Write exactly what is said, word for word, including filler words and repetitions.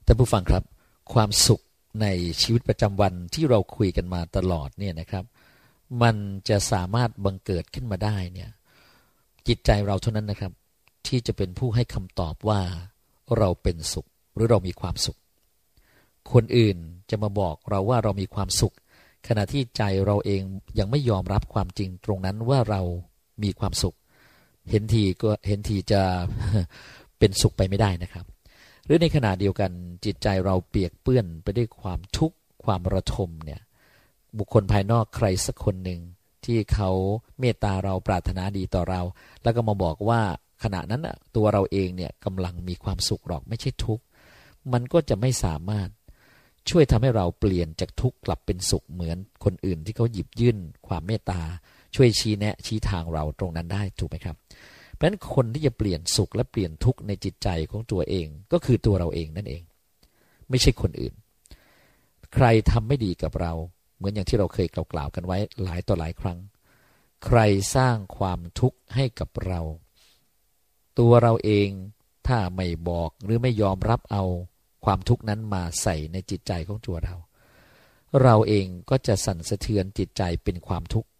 ท่านผู้ฟังครับความสุขในชีวิตประจำวันที่เราคุยกันมาตลอดเนี่ยนะครับมันจะสามารถบังเกิดขึ้นมาได้เนี่ยจิตใจเราเท่านั้นนะครับที่จะเป็นผู้ให้คำตอบว่าเราเป็นสุขหรือเรามีความสุขคนอื่นจะมาบอกเราว่าเรามีความสุขขณะที่ใจเราเองยังไม่ยอมรับความจริงตรงนั้นว่าเรามีความสุขเห็นทีก็เห็นทีจะเป็นสุขไปไม่ได้นะครับหรือในขณะเดียวกันจิตใจเราเปียกเปื้อนไปด้วยความทุกข์ความระทมเนี่ยบุคคลภายนอกใครสักคนหนึ่งที่เขาเมตตาเราปรารถนาดีต่อเราแล้วก็มาบอกว่าขณะนั้นตัวเราเองเนี่ยกำลังมีความสุขหรอกไม่ใช่ทุกข์มันก็จะไม่สามารถช่วยทำให้เราเปลี่ยนจากทุกข์กลับเป็นสุขเหมือนคนอื่นที่เขาหยิบยื่นความเมตตาช่วยชี้แนะชี้ทางเราตรงนั้นได้ถูกไหมครับเพราะฉะนั้นคนที่จะเปลี่ยนสุขและเปลี่ยนทุกข์ในจิตใจของตัวเองก็คือตัวเราเองนั่นเองไม่ใช่คนอื่นใครทำไม่ดีกับเราเหมือนอย่างที่เราเคยกล่าวๆกันไว้หลายต่อหลายครั้งใครสร้างความทุกข์ให้กับเราตัวเราเองถ้าไม่บอกหรือไม่ยอมรับเอาความทุกข์นั้นมาใส่ในจิตใจของตัวเราเราเองก็จะสั่นสะเทือนจิตใจเป็นความทุกข์